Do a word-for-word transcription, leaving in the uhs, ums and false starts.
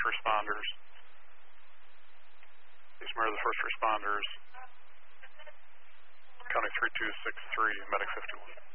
responders. These are the first responders. County three two six three, medic fifty-one.